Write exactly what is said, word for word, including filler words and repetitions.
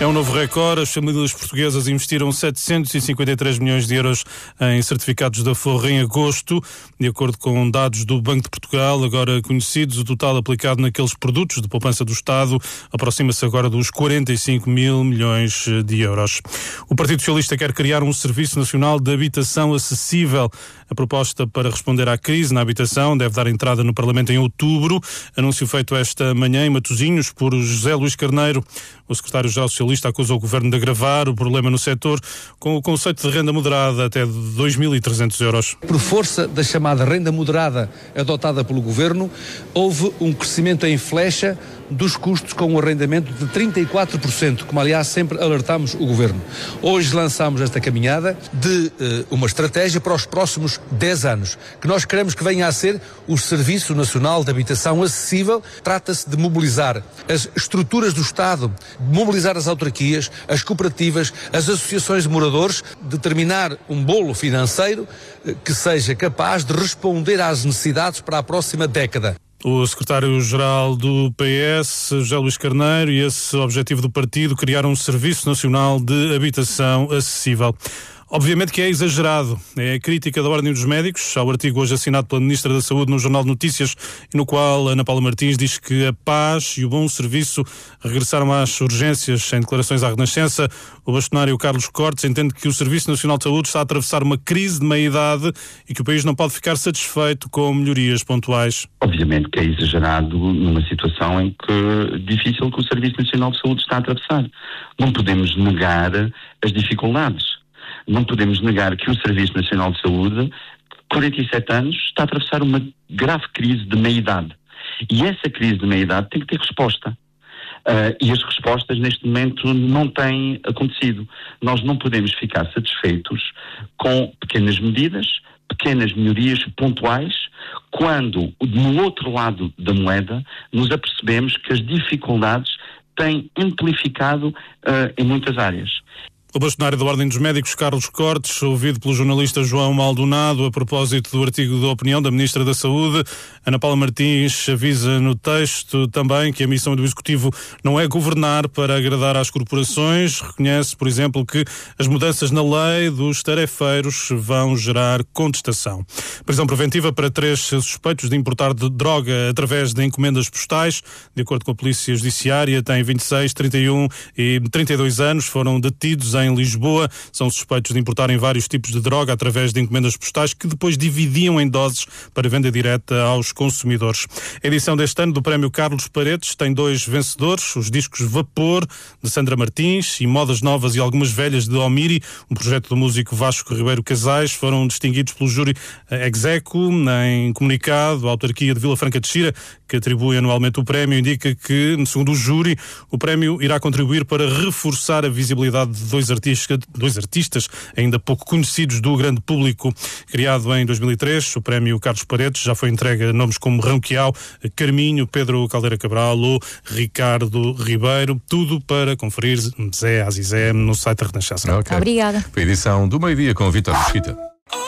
É um novo recorde. As famílias portuguesas investiram setecentos e cinquenta e três milhões de euros em certificados da Forro em agosto. De acordo com dados do Banco de Portugal, agora conhecidos, o total aplicado naqueles produtos de poupança do Estado aproxima-se agora dos quarenta e cinco mil milhões de euros. O Partido Socialista quer criar um Serviço Nacional de Habitação acessível. A proposta para responder à crise na habitação deve dar entrada no Parlamento em outubro. Anúncio feito esta manhã em Matosinhos por José Luís Carneiro. O secretário-geral socialista acusa o governo de agravar o problema no setor com o conceito de renda moderada até de dois mil e trezentos euros. Por força da chamada renda moderada adotada pelo governo, houve um crescimento em flecha dos custos com um arrendamento de trinta e quatro por cento, como aliás sempre alertámos o governo. Hoje lançámos esta caminhada de uh, uma estratégia para os próximos dez anos, que nós queremos que venha a ser o Serviço Nacional de Habitação Acessível. Trata-se de mobilizar as estruturas do Estado, de mobilizar as autarquias, as cooperativas, as associações de moradores, determinar um bolo financeiro uh, que seja capaz de responder às necessidades para a próxima década. O secretário-geral do P S, José Luís Carneiro, e esse objetivo do partido, criar um Serviço Nacional de Habitação Acessível. Obviamente que é exagerado. É a crítica da Ordem dos Médicos ao artigo hoje assinado pela Ministra da Saúde no Jornal de Notícias, no qual Ana Paula Martins diz que a paz e o bom serviço regressaram às urgências. Em declarações à Renascença, o bastonário Carlos Cortes entende que o Serviço Nacional de Saúde está a atravessar uma crise de meia-idade e que o país não pode ficar satisfeito com melhorias pontuais. Obviamente que é exagerado numa situação em que difícil que o Serviço Nacional de Saúde está a atravessar. Não podemos negar as dificuldades. Não podemos negar que o Serviço Nacional de Saúde, quarenta e sete anos, está a atravessar uma grave crise de meia-idade. E essa crise de meia-idade tem que ter resposta. Uh, e as respostas, neste momento, não têm acontecido. Nós não podemos ficar satisfeitos com pequenas medidas, pequenas melhorias pontuais, quando, no outro lado da moeda, nos apercebemos que as dificuldades têm amplificado uh, em muitas áreas. O bastonário da Ordem dos Médicos, Carlos Cortes, ouvido pelo jornalista João Maldonado a propósito do artigo de opinião da Ministra da Saúde. Ana Paula Martins avisa no texto também que a missão do Executivo não é governar para agradar às corporações. Reconhece, por exemplo, que as mudanças na lei dos tarefeiros vão gerar contestação. Prisão preventiva para três suspeitos de importar de droga através de encomendas postais. De acordo com a Polícia Judiciária, têm vinte e seis, trinta e um e trinta e dois anos, foram detidos em em Lisboa. São suspeitos de importarem vários tipos de droga através de encomendas postais que depois dividiam em doses para venda direta aos consumidores. A edição deste ano do Prémio Carlos Paredes tem dois vencedores, os discos Vapor, de Sandra Martins, e Modas Novas e Algumas Velhas, de Omiri, um projeto do músico Vasco Ribeiro Casais. Foram distinguidos pelo júri Execo. Em comunicado, a autarquia de Vila Franca de Xira, que atribui anualmente o prémio, indica que, segundo o júri, o prémio irá contribuir para reforçar a visibilidade de dois artistas, dois artistas ainda pouco conhecidos do grande público. Criado em dois mil e três, o prémio Carlos Paredes já foi entregue a nomes como Ranquial, Carminho, Pedro Caldeira Cabral ou Ricardo Ribeiro. Tudo para conferir Zé Azizé no site da Renascença. Okay. Obrigada. Foi a edição do meio-dia com Vítor Mesquita.